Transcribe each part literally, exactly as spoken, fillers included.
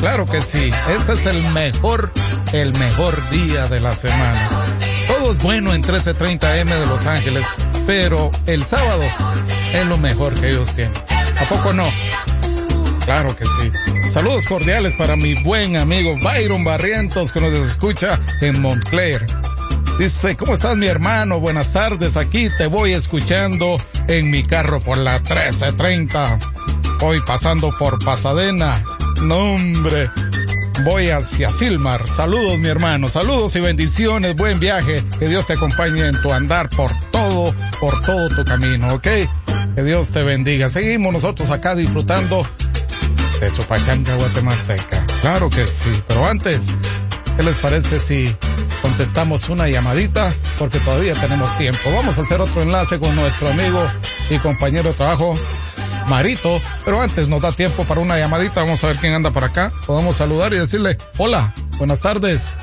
Claro que sí. Este es el mejor, el mejor día de la semana. Todo es bueno en trece treinta eme de Los Ángeles, pero el sábado es lo mejor que ellos tienen. ¿A poco no? Claro que sí. Saludos cordiales para mi buen amigo Byron Barrientos, que nos escucha en Montclair. Dice, ¿cómo estás, mi hermano? Buenas tardes, aquí te voy escuchando en mi carro por la trece treinta. Voy pasando por Pasadena. No, hombre, voy hacia Silmar. Saludos, mi hermano, saludos y bendiciones, buen viaje. Que Dios te acompañe en tu andar por todo, por todo tu camino, ¿ok? Que Dios te bendiga. Seguimos nosotros acá disfrutando de su pachanga guatemalteca. Claro que sí, pero antes, ¿qué les parece si contestamos una llamadita? Porque todavía tenemos tiempo. Vamos a hacer otro enlace con nuestro amigo y compañero de trabajo, Marito, pero antes nos da tiempo para una llamadita. Vamos a ver quién anda por acá. Podemos saludar y decirle, hola, buenas tardes.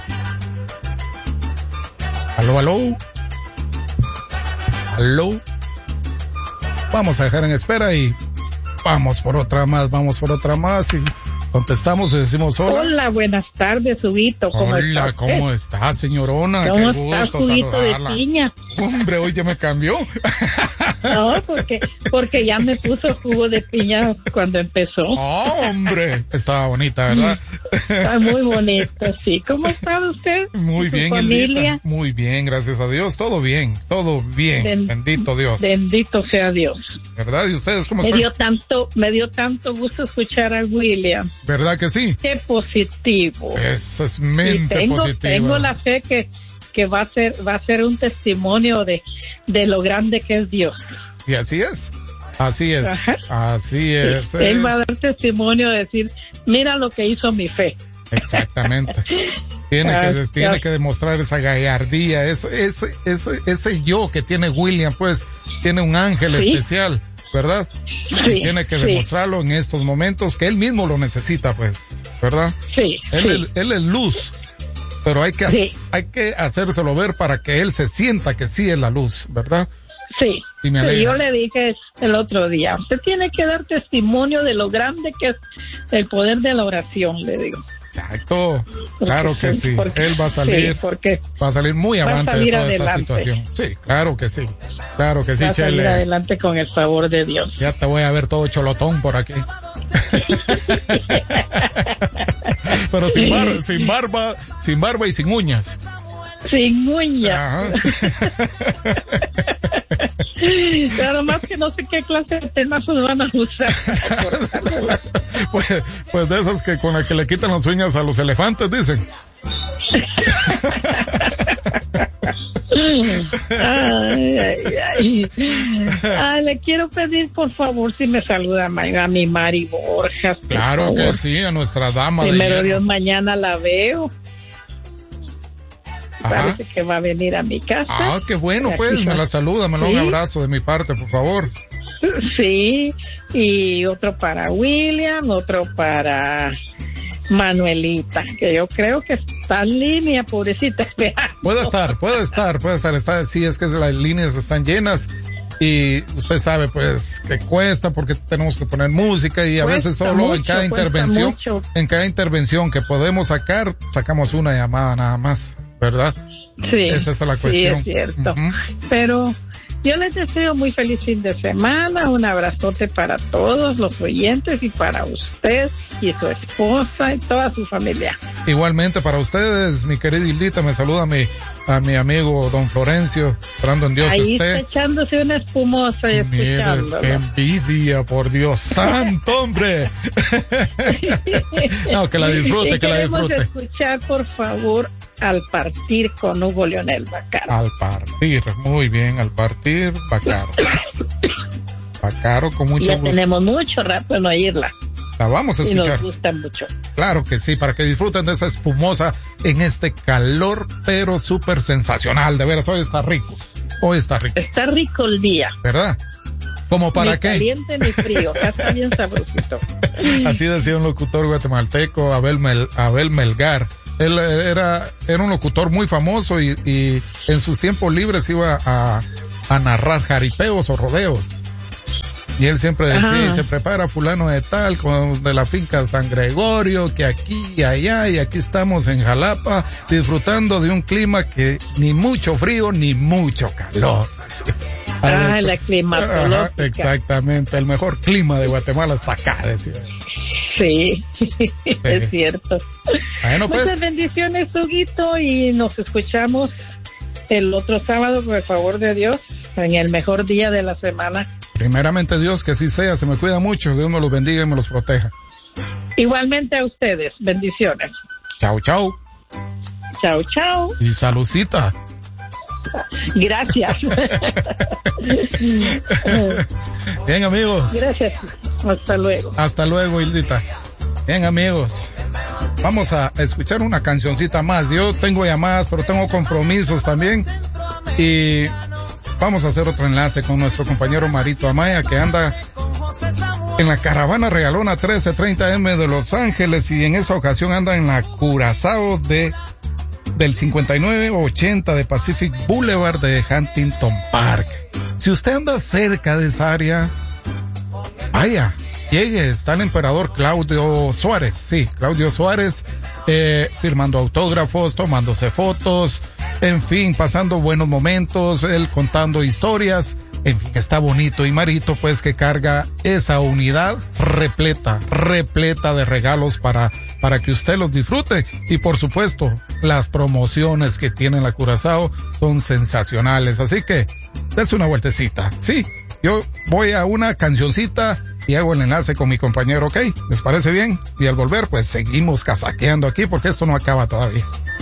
Aló, aló. Aló. Vamos a dejar en espera y vamos por otra más, vamos por otra más y contestamos y decimos hola. Hola, buenas tardes, Huguito. ¿Cómo hola, está ¿cómo está, señorona? ¿Cómo Qué está, gusto Huguito saludarla. de piña? Hombre, hoy ya me cambió. No, porque, porque ya me puso jugo de piña cuando empezó. Oh, hombre, estaba bonita, ¿verdad? Está muy bonito, sí. ¿Cómo está usted? Muy bien, ¿Su familia? Elita. Muy bien, gracias a Dios. Todo bien, todo bien. Ben- Bendito Dios. Bendito sea Dios. ¿Verdad? ¿Y ustedes cómo Me están? dio tanto, me dio tanto gusto escuchar a William. ¿Verdad que sí? Qué positivo. Eso es Y mente tengo, positiva. tengo la fe que, que va a ser, va a ser un testimonio de, de lo grande que es Dios. Y así es. Así es. Ajá. Así es. Él eh. va a dar testimonio de decir, mira lo que hizo mi fe. Exactamente. Tiene Ah, que, tiene ya. que demostrar esa gallardía, eso, ese, ese, ese yo que tiene William, pues, tiene un ángel Sí. especial, ¿verdad? Sí, Y tiene que sí. demostrarlo en estos momentos que él mismo lo necesita, pues, ¿verdad? Sí, Él, sí. es- él es luz, pero hay que, Sí. hac- hay que hacérselo ver para que él se sienta que sí es la luz, ¿verdad? Sí. Y me Sí, alegra. yo le dije el otro día, usted tiene que dar testimonio de lo grande que es el poder de la oración, le digo. Exacto. Porque Claro que sí. porque- Él va a salir, Sí, porque va a salir muy va a avante de salir toda esta adelante. situación. Sí, claro que sí. Claro que sí, va a salir Chele. adelante con el favor de Dios. Ya te voy a ver todo cholotón por aquí. Pero sin, bar- sin barba, sin barba y sin uñas. Sin uña. Ajá. Nada más que no sé qué clase de tenazos van a usar. Pues, pues de esas que con las que le quitan las uñas a los elefantes, dicen. Ay, ay, ay. Ay, le quiero pedir por favor si me saluda ma- a mi Mari Borjas. por Claro favor. que sí, a nuestra dama de Primero hierro. Dios, mañana la veo. Ajá. Parece que va a venir a mi casa. Ah, qué bueno, Aquí pues, me está. la saluda, me lo Sí. un abrazo de mi parte, por favor. Sí, y otro para William, otro para Manuelita, que yo creo que está en línea, pobrecita, esperando. Puede estar, puede estar, puede estar, está, sí, es que las líneas están llenas y usted sabe, pues, que cuesta porque tenemos que poner música y a Cuesta veces solo en mucho, cada cuesta intervención, mucho. en cada intervención que podemos sacar, sacamos una llamada nada más, ¿verdad? Sí, Esa es la cuestión. sí, es cierto. Ujú. Pero yo les deseo muy feliz fin de semana, un abrazote para todos los oyentes y para usted y su esposa y toda su familia. Igualmente para ustedes, mi querida Hildita, me saluda a mi, a mi amigo don Florencio, esperando en Dios Ahí esté. está echándose una espumosa y Mire, escuchándolo. qué envidia, por Dios santo, hombre. No, que la disfrute, Y que la queremos disfrute. escuchar, por favor, Al Partir con Hugo Leonel Bacaro. Al partir, muy bien, al partir, Bacaro. Bacaro, con mucho Ya gusto. tenemos mucho rato en oírla La vamos a y nos escuchar. gusta mucho. Claro que sí, para que disfruten de esa espumosa en este calor, pero súper sensacional. De veras, hoy está rico. Hoy está rico, Está rico el día. ¿verdad? ¿Como para Ni qué? caliente ni frío, ya está bien sabrosito. Así decía un locutor guatemalteco, Abel, Mel, Abel Melgar. Él era, era un locutor muy famoso y, y en sus tiempos libres iba a, a narrar jaripeos o rodeos. Y él siempre decía, Ajá. se prepara fulano de tal, con, de la finca San Gregorio, que aquí y allá, y aquí estamos en Jalapa, disfrutando de un clima que ni mucho frío, ni mucho calor. Ah, la climatológica. Ajá, exactamente, el mejor clima de Guatemala está acá, decía. Sí, es cierto. Bueno, pues. Muchas bendiciones, Huguito, y nos escuchamos el otro sábado, por favor de Dios, en el mejor día de la semana. Primeramente Dios, que así sea, se me cuida mucho, Dios me los bendiga y me los proteja. Igualmente a ustedes, bendiciones. Chao, chao. Chao, chao. Y salucita. Gracias. Bien, amigos. Gracias. Hasta luego. Hasta luego, Hildita. Bien, amigos. Vamos a escuchar una cancioncita más. Yo tengo llamadas, pero tengo compromisos también. Y vamos a hacer otro enlace con nuestro compañero Marito Amaya, que anda en la caravana regalona trece treinta eme de Los Ángeles, y en esa ocasión anda en la Curazao de del cincuenta y nueve ochenta de Pacific Boulevard de Huntington Park. Si usted anda cerca de esa área, vaya, llegue. Está el emperador Claudio Suárez, sí, Claudio Suárez, eh, firmando autógrafos, tomándose fotos, en fin, pasando buenos momentos, él contando historias. En fin, está bonito. Y Marito, pues, que carga esa unidad repleta, repleta de regalos para, para que usted los disfrute. Y por supuesto, las promociones que tiene la Curazao son sensacionales. Así que, dése una vueltecita. Sí, yo voy a una cancioncita y hago el enlace con mi compañero, ¿ok? ¿Les parece bien? Y al volver, pues, seguimos casaqueando aquí porque esto no acaba todavía.